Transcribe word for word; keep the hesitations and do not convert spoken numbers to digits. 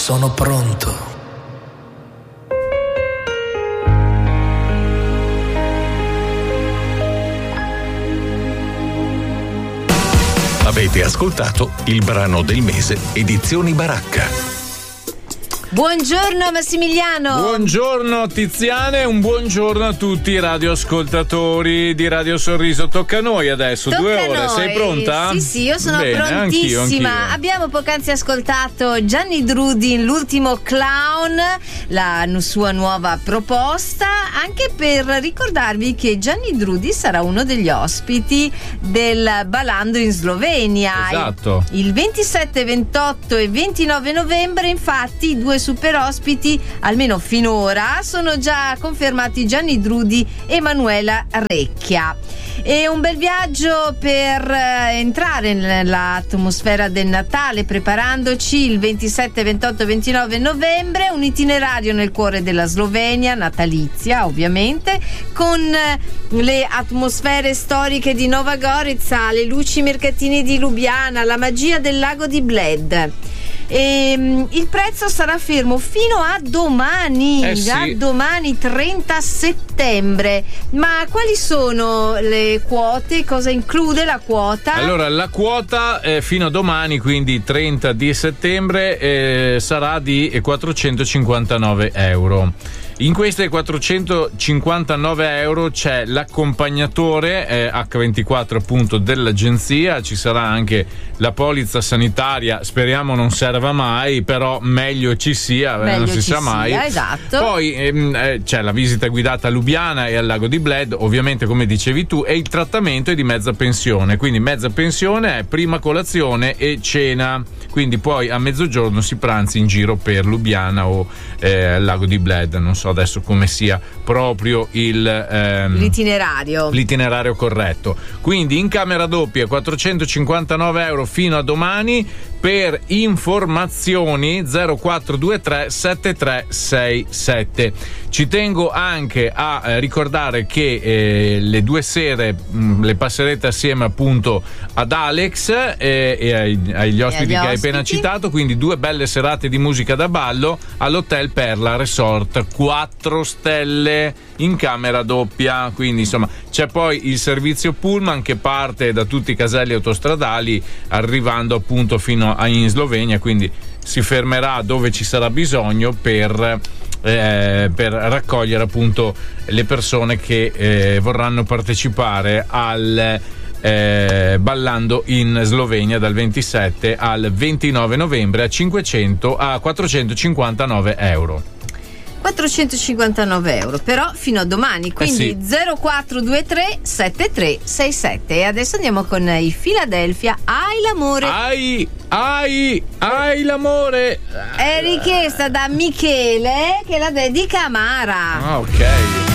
sono pronto. Avete ascoltato il brano del mese Edizioni Baracca. Buongiorno Massimiliano. Buongiorno Tiziana e un buongiorno a tutti i radioascoltatori di Radio Sorriso. Tocca a noi adesso, Tocca due ore. Noi. Sei pronta? Sì, sì, io sono Bene, prontissima. Anch'io, anch'io. Abbiamo poc'anzi ascoltato Gianni Drudi in L'ultimo clown, la sua nuova proposta, anche per ricordarvi che Gianni Drudi sarà uno degli ospiti del Ballando in Slovenia. Esatto. Il ventisette, ventotto e ventinove novembre, infatti, i due super ospiti, almeno finora, sono già confermati Gianni Drudi e Manuela Recchia. E un bel viaggio per eh, entrare nell'atmosfera del Natale, preparandoci il ventisette, ventotto e ventinove novembre, un itinerario nel cuore della Slovenia, natalizia ovviamente, con eh, le atmosfere storiche di Nova Gorica, le luci mercatini di Lubiana, la magia del lago di Bled. E, um, il prezzo sarà fermo fino a domani, eh sì. a domani trenta settembre. Ma quali sono le quote? Cosa include la quota? Allora, la quota eh, fino a domani, quindi trenta di settembre, eh, sarà di quattrocentocinquantanove euro. In queste quattrocentocinquantanove euro c'è l'accompagnatore eh, acca ventiquattro appunto dell'agenzia, ci sarà anche la polizza sanitaria, speriamo non serva mai, però meglio ci sia, meglio non si ci sa mai. Sia, esatto. Poi ehm, eh, c'è la visita guidata a Lubiana e al lago di Bled, ovviamente come dicevi tu, e il trattamento è di mezza pensione, quindi mezza pensione è prima colazione e cena, quindi poi a mezzogiorno si pranzi in giro per Lubiana o eh, al lago di Bled, non so adesso come sia proprio il ehm, l'itinerario l'itinerario corretto. Quindi in camera doppia quattrocentocinquantanove euro fino a domani. Per informazioni zero quattro due tre sette tre sei sette. Ci tengo anche a eh, ricordare che eh, le due sere mh, le passerete assieme appunto ad Alex eh, e ai, agli ospiti e agli che hai ospiti. appena citato, quindi due belle serate di musica da ballo all'Hotel Perla Resort, quattro stelle in camera doppia. Quindi insomma c'è poi il servizio Pullman che parte da tutti i caselli autostradali arrivando appunto fino a in Slovenia, quindi si fermerà dove ci sarà bisogno per eh, per raccogliere appunto le persone che eh, vorranno partecipare al eh, Ballando in Slovenia dal ventisette al ventinove novembre a cinquecento a quattrocentocinquantanove euro. quattrocentocinquantanove euro, però fino a domani, quindi eh sì. zero quattro due tre sette tre sei sette. E adesso andiamo con i Philadelphia. Hai l'amore. Ai, ai, ai l'amore. È richiesta da Michele che la dedica a Mara. Ah, ok.